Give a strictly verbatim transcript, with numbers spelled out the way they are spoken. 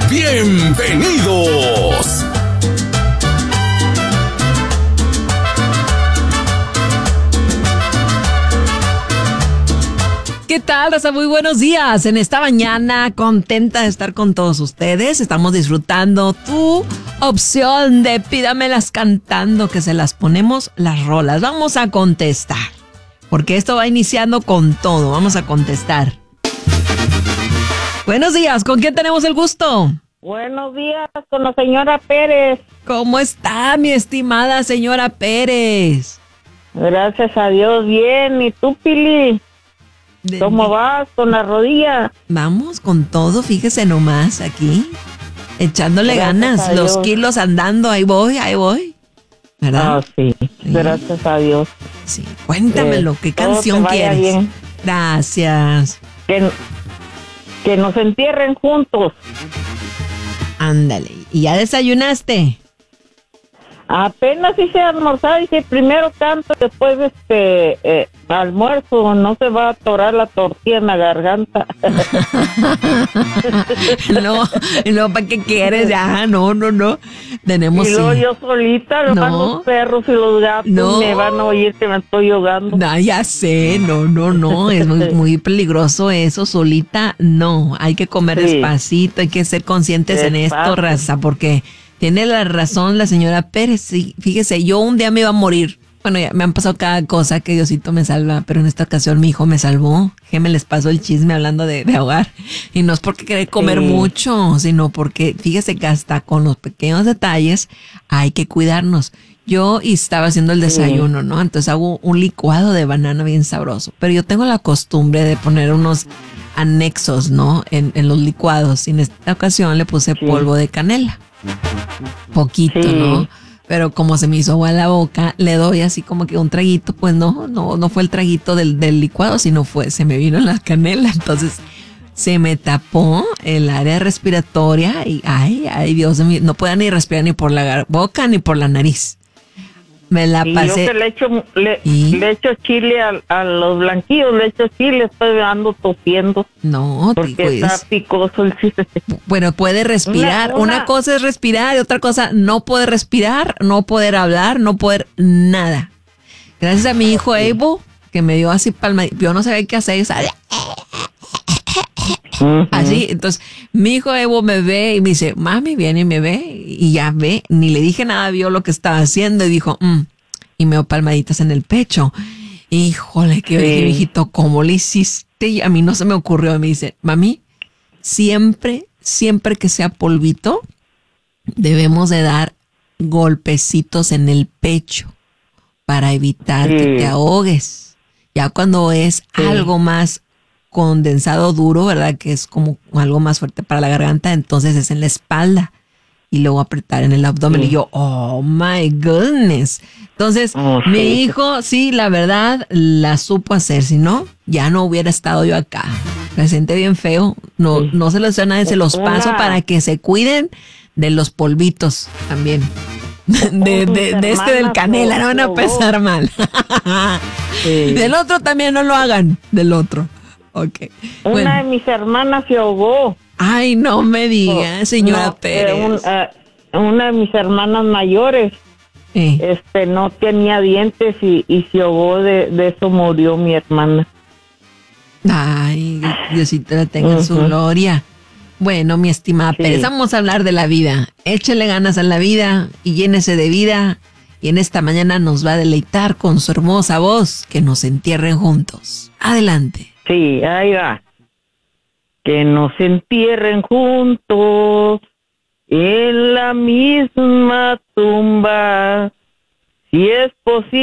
¡Bienvenidos! ¿Qué tal, raza? Muy buenos días. En esta mañana, contenta de estar con todos ustedes. Estamos disfrutando tu opción de pídamelas cantando, que se las ponemos las rolas. Vamos a contestar, porque esto va iniciando con todo. Vamos a contestar. Buenos días, ¿con quién tenemos el gusto? Buenos días, con la señora Pérez. ¿Cómo está, mi estimada señora Pérez? Gracias a Dios, bien. ¿Y tú, Pili? De- ¿Cómo vas con la rodilla? Vamos con todo, fíjese nomás aquí, echándole Gracias ganas, a los Dios. kilos andando, ahí voy, ahí voy, ¿verdad? Ah, sí. Gracias a Dios. Sí, cuéntamelo, Eh, ¿qué todo canción te vaya quieres? bien. Gracias, Que, que nos entierren juntos. ándale, ¿y ya desayunaste? Apenas hice almorzar, dice primero canto, después este eh, almuerzo, no se va a atorar la tortilla en la garganta. No, no, ¿para qué quieres? Ya, no, no, no, tenemos Y luego sí. yo solita, No. van los perros y los gatos No. me van a oír que me estoy ahogando. No, ya sé, no, no, no, es muy, muy peligroso eso, solita, no, hay que comer Sí. despacito, hay que ser conscientes en esto, Despacio. raza, porque tiene la razón la señora Pérez, sí, fíjese, yo un día me iba a morir, bueno, ya me han pasado cada cosa que Diosito me salva, pero en esta ocasión mi hijo me salvó, que me les pasó el chisme hablando de, de ahogar, y no es porque querer comer Sí. mucho, sino porque, fíjese que hasta con los pequeños detalles hay que cuidarnos. Yo y estaba haciendo el desayuno, ¿no? Entonces hago un licuado de banana bien sabroso. Pero yo tengo la costumbre de poner unos anexos, ¿no? En, en los licuados. Y en esta ocasión le puse Sí. polvo de canela. Poquito, Sí. ¿no? Pero como se me hizo agua en la boca, le doy así como que un traguito. Pues no, no, no fue el traguito del, del licuado, sino fue, se me vino la canela. Entonces se me tapó el área respiratoria y, ay, ay, Dios mío, no podía ni respirar ni por la gar- boca ni por la nariz. Me la Y yo pasé. que le echo, le, ¿Y? le echo chile a, a los blanquillos, le echo chile, estoy ando tosiendo. No, Porque digo, está es- picoso el chile. bueno, puede respirar. Una, Una- una- cosa es respirar y otra cosa no poder respirar, no poder hablar, no poder nada. Gracias a mi hijo Evo, que me dio así palma. Yo no sabía qué hacer. ¿Sabes? Así, entonces mi hijo Evo me ve y me dice, mami, viene y me ve y ya ve, ni le dije nada, vio lo que estaba haciendo y dijo, mm, y me dio palmaditas en el pecho. Híjole, que yo dije, Sí. mijito, ¿cómo le hiciste? Y a mí no se me ocurrió. Y me dice, mami, siempre, siempre que sea polvito, debemos de dar golpecitos en el pecho para evitar que Sí. te ahogues. Ya cuando es Sí. algo más condensado duro, ¿verdad? Que es como algo más fuerte para la garganta, entonces es en la espalda y luego apretar en el abdomen. Sí. Y yo, oh my goodness. Entonces, Oh, mi sí. hijo, sí, la verdad, la supo hacer. Si no, ya no hubiera estado yo acá. Me siente bien feo. No, Sí. no se los a nadie, se los paso Una- para que se cuiden de los polvitos también. De, de, de este del canela, no van a pesar mal. Sí. Del otro también no lo hagan, del otro. Ok. Una Bueno. de mis hermanas se ahogó. Ay, no me diga, señora No, Pérez. eh, un- eh, una de mis hermanas mayores Eh, este no tenía dientes y, y se ahogó, de, de eso murió mi hermana. Ay, Diosito la tenga en su Ujú. gloria. Bueno, mi estimada Sí. Pérez, vamos a hablar de la vida. Échele ganas a la vida y llénese de vida. Y en esta mañana nos va a deleitar con su hermosa voz. Que nos entierren juntos. Adelante. Sí, ahí va. Que nos entierren juntos en la misma tumba, si es posible.